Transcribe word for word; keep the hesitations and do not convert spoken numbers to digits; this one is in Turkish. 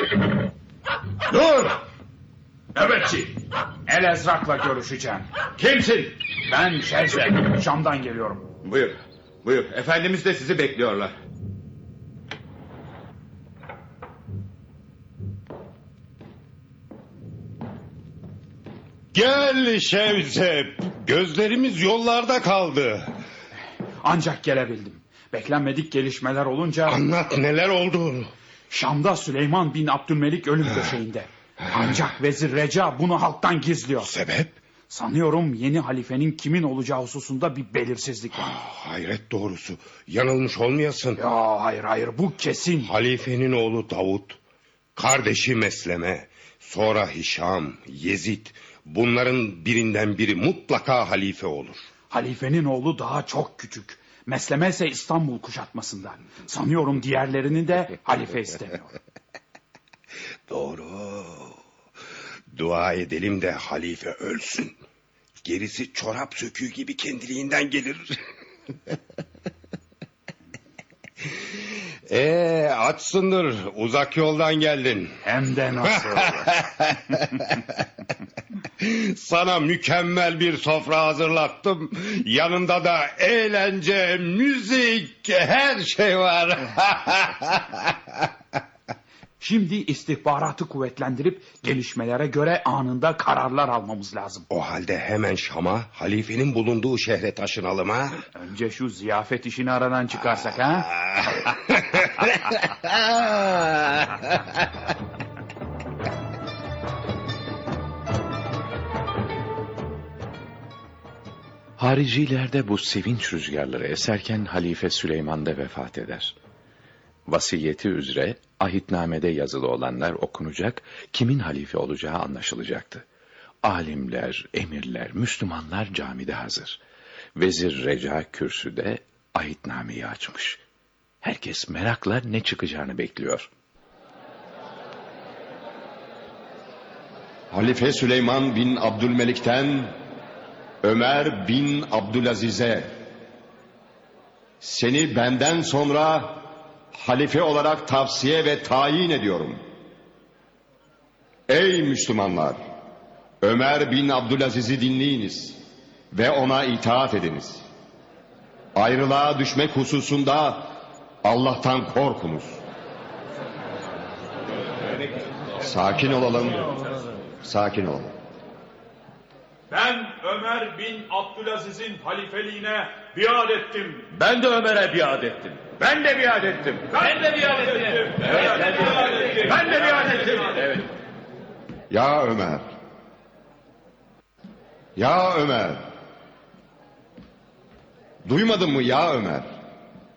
Dur! Nöbetçi! El Ezrak'la görüşeceğim. Kimsin? Ben Şehzeb, Şam'dan geliyorum. Buyur, buyur. Efendimiz de sizi bekliyorlar. Gel Şevzep. Gözlerimiz yollarda kaldı. Ancak gelebildim. Beklenmedik gelişmeler olunca... Anlat, neler oldu? Şam'da Süleyman bin Abdülmelik ölüm döşeğinde. Ancak Vezir Reca bunu halktan gizliyor. Sebep? Sanıyorum yeni halifenin kimin olacağı hususunda bir belirsizlik var. Hayret doğrusu. Yanılmış olmayasın. Ya hayır hayır, bu kesin. Halifenin oğlu Davut, kardeşi Mesleme, sonra Hişam, Yezid, bunların birinden biri mutlaka halife olur. Halifenin oğlu daha çok küçük. Mesleme ise İstanbul kuşatmasında. Sanıyorum diğerlerini de halife istemiyor. Doğru. Dua edelim de halife ölsün. Gerisi çorap söküğü gibi kendiliğinden gelir. Ee, açsındır, uzak yoldan geldin. Hem de nasıl? Sana mükemmel bir sofra hazırlattım. Yanında da eğlence, müzik, her şey var. Şimdi istihbaratı kuvvetlendirip gelişmelere göre anında kararlar almamız lazım. O halde hemen Şam'a, halifenin bulunduğu şehre taşınalım ha. Önce şu ziyafet işini aradan çıkarsak ha. Haricilerde bu sevinç rüzgarları eserken Halife Süleyman da vefat eder. Vasiyeti üzere ahitnamede yazılı olanlar okunacak, kimin halife olacağı anlaşılacaktı. Alimler, emirler, Müslümanlar camide hazır. Vezir Reca kürsüde ahitnameyi açmış. Herkes merakla ne çıkacağını bekliyor. Halife Süleyman bin Abdülmelik'ten Ömer bin Abdülaziz'e, seni benden sonra halife olarak tavsiye ve tayin ediyorum. Ey Müslümanlar! Ömer bin Abdülaziz'i dinleyiniz ve ona itaat ediniz. Ayrılığa düşmek hususunda Allah'tan korkunuz. Sakin olalım, sakin olalım. Ben Ömer bin Abdülaziz'in halifeliğine biat ettim. Ben de Ömer'e biat ettim. Ben de biat ettim. Ben de biat ettim. Evet, ben de biat ettim. Ben de biat ettim. Evet. Ya Ömer! Ya Ömer! Duymadın mı ya Ömer?